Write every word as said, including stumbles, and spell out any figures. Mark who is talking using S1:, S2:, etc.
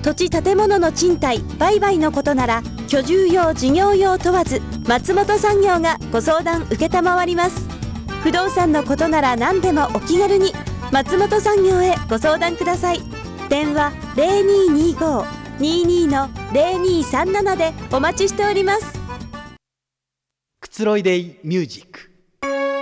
S1: 土地建物の賃貸売買のことなら居住用事業用問わず松本産業がご相談承ります。不動産のことなら何でもお気軽に松本産業へご相談ください。電話 ゼロにーにーごーにーにー のゼロにーさんななでお待ちしております。
S2: くつろいでいミュージック。